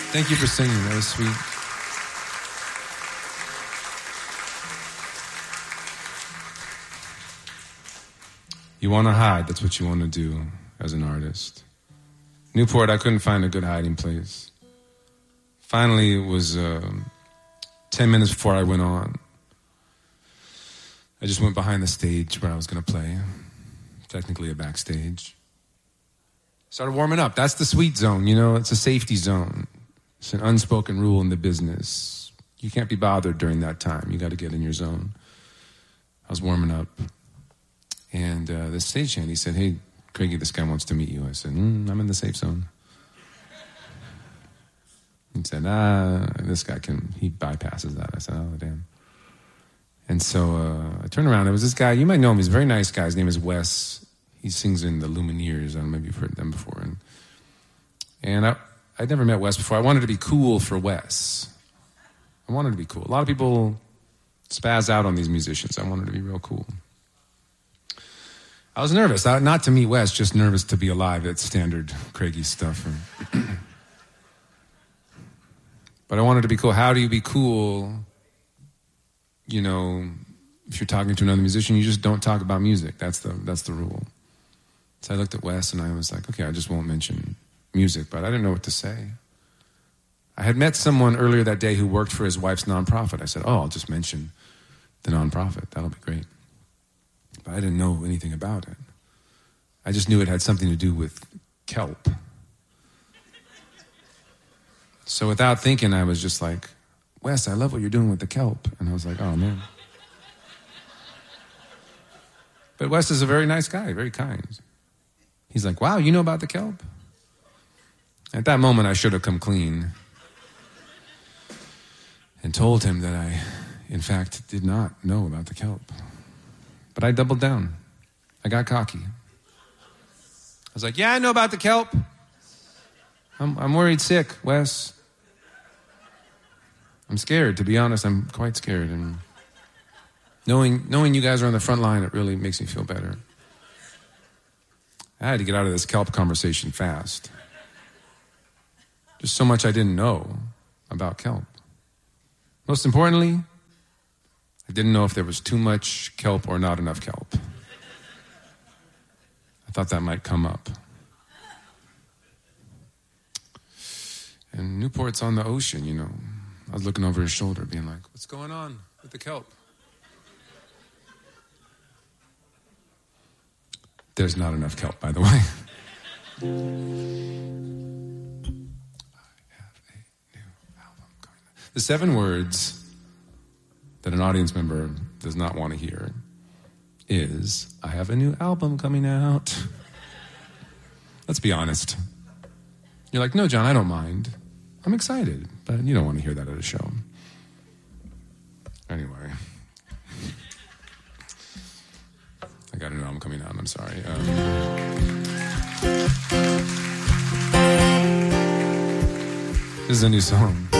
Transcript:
Thank you for singing. That was sweet. You want to hide. That's what you want to do as an artist. Newport, I couldn't find a good hiding place. Finally, it was 10 minutes before I went on. I just went behind the stage where I was going to play. Technically a backstage. Started warming up. That's the sweet zone, you know. It's a safety zone. It's an unspoken rule in the business. You can't be bothered during that time. You got to get in your zone. I was warming up. And the stagehand, he said, "Hey, Craigie, this guy wants to meet you." I said, "I'm in the safe zone." He said, this guy he bypasses that. I said, "Oh, damn." And so I turned around. There was this guy. You might know him. He's a very nice guy. His name is Wes. He sings in the Lumineers. I don't know, maybe you've heard them before. And I'd never met Wes before. I wanted to be cool for Wes. I wanted to be cool. A lot of people spaz out on these musicians. I wanted to be real cool. I was nervous, not to meet Wes, just nervous to be alive. That's standard Craigie stuff. But I wanted to be cool. How do you be cool? You know, if you're talking to another musician, you just don't talk about music. That's the rule. So I looked at Wes and I was like, okay, I just won't mention music, but I didn't know what to say. I had met someone earlier that day who worked for his wife's nonprofit. I said, I'll just mention the nonprofit. That'll be great. But I didn't know anything about it. I just knew it had something to do with kelp. So without thinking, I was just like, "Wes, I love what you're doing with the kelp." And I was like, oh, man. But Wes is a very nice guy, very kind. He's like, "Wow, you know about the kelp?" At that moment, I should have come clean and told him that I, in fact, did not know about the kelp. But I doubled down. I got cocky. I was like, "Yeah, I know about the kelp. I'm worried sick, Wes. I'm scared, to be honest. I'm quite scared. And knowing you guys are on the front line, it really makes me feel better." I had to get out of this kelp conversation fast. Just so much I didn't know about kelp. Most importantly, I didn't know if there was too much kelp or not enough kelp. I thought that might come up. And Newport's on the ocean, you know. I was looking over his shoulder, being like, "What's going on with the kelp?" There's not enough kelp, by the way. I have a new album coming out. The 7 words that an audience member does not want to hear is, "I have a new album coming out." Let's be honest. You're like, "No, John, I don't mind. I'm excited." But you don't want to hear that at a show. Anyway. I got a new album coming out. I'm sorry. This is a new song.